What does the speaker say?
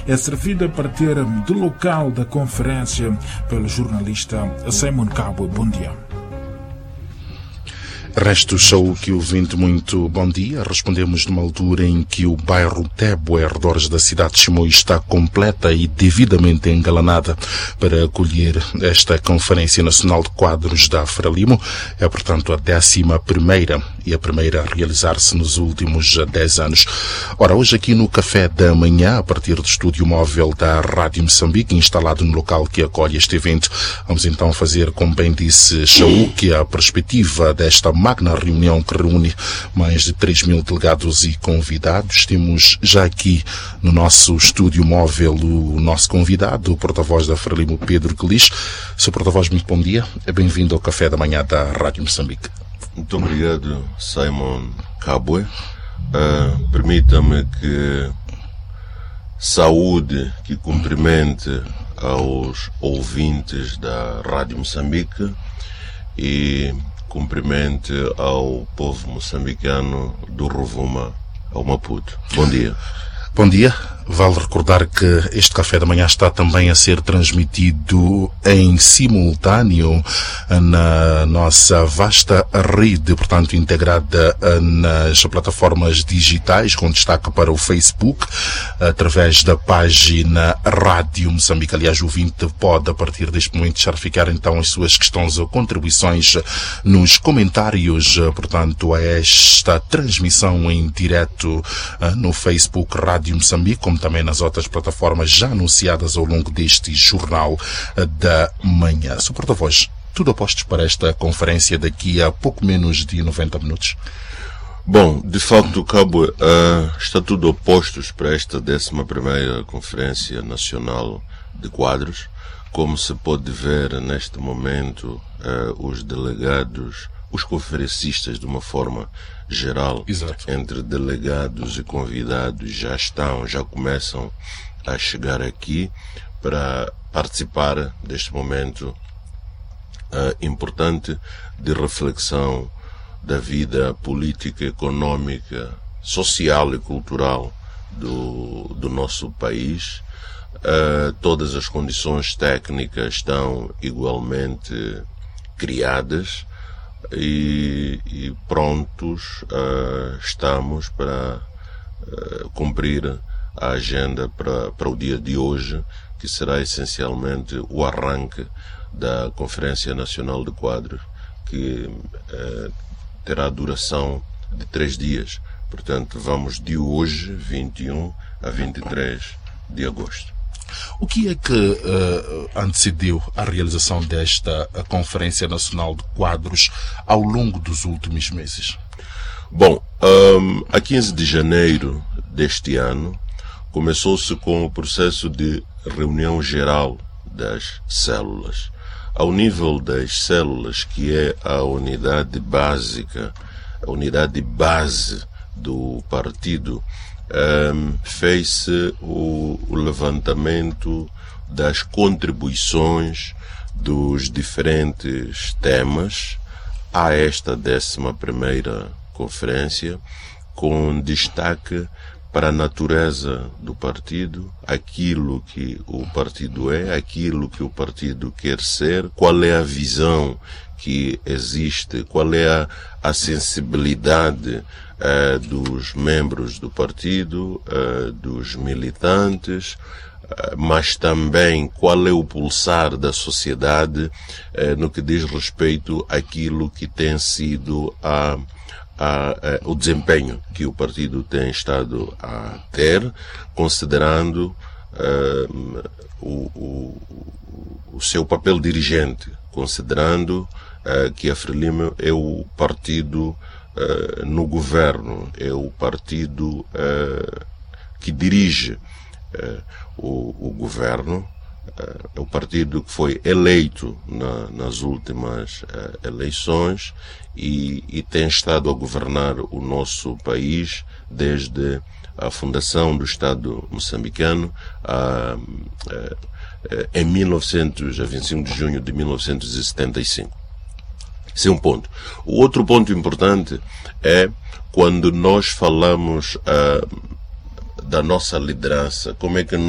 é servida a partir do local da conferência pelo jornalista Simon Cabo. Bom dia. Resto show que ouvinte, muito bom dia. Respondemos numa altura em que o bairro Tebo, em arredores da cidade de Chimoio, está completa e devidamente engalanada para acolher esta Conferência Nacional de Quadros da Frelimo. É, portanto, a 11ª e a primeira a realizar-se nos últimos 10 anos. Ora, hoje aqui no Café da Manhã, a partir do estúdio móvel da Rádio Moçambique, instalado no local que acolhe este evento, vamos então fazer, como bem disse Shaul, que a perspectiva desta magna reunião que reúne mais de 3.000 delegados e convidados. Temos já aqui no nosso estúdio móvel o nosso convidado, o porta-voz da Frelimo, Pedro Quelis. Sr. porta-voz, muito bom dia. É bem-vindo ao Café da Manhã da Rádio Moçambique. Muito obrigado, Simon Cabo. Permita-me que saúde, que cumprimente aos ouvintes da Rádio Moçambique e cumprimente ao povo moçambicano do Rovuma ao Maputo. Bom dia. Bom dia. Vale recordar que este Café da Manhã está também a ser transmitido em simultâneo na nossa vasta rede, portanto, integrada nas plataformas digitais, com destaque para o Facebook, através da página Rádio Moçambique. Aliás, o ouvinte pode, a partir deste momento, deixar ficar então as suas questões ou contribuições nos comentários, portanto, a esta transmissão em direto no Facebook Rádio Moçambique, como também nas outras plataformas já anunciadas ao longo deste Jornal da Manhã. Sr. porta-voz, tudo a postos para esta conferência daqui a pouco menos de 90 minutos? Bom, de facto, Cabo, está tudo a postos para esta 11ª Conferência Nacional de Quadros. Como se pode ver neste momento, os delegados, os conferencistas de uma forma geral, exato, entre delegados e convidados já começam a chegar aqui para participar deste momento importante de reflexão da vida política, económica, social e cultural do nosso país. Todas as condições técnicas estão igualmente criadas e prontos estamos para cumprir a agenda para o dia de hoje, que será essencialmente o arranque da Conferência Nacional de Quadros, que terá duração de 3 dias. Portanto, vamos de hoje, 21 a 23 de agosto. O que é que antecedeu a realização desta Conferência Nacional de Quadros ao longo dos últimos meses? Bom, a 15 de janeiro deste ano, começou-se com o processo de reunião geral das células. Ao nível das células, que é a unidade básica, a unidade base do partido, fez-se o levantamento das contribuições dos diferentes temas a esta 11ª conferência, com destaque para a natureza do partido, aquilo que o partido é, aquilo que o partido quer ser, qual é a visão que existe, qual é a sensibilidade dos membros do partido, dos militantes, mas também qual é o pulsar da sociedade no que diz respeito àquilo que tem sido o desempenho que o partido tem estado a ter, considerando o seu papel dirigente, considerando que a Frelimo é o partido no governo, é o partido que dirige o governo, é o partido que foi eleito nas últimas eleições e tem estado a governar o nosso país desde a fundação do Estado moçambicano em 25 de junho de 1975. Esse é um ponto. O outro ponto importante é quando nós falamos da nossa liderança, como é que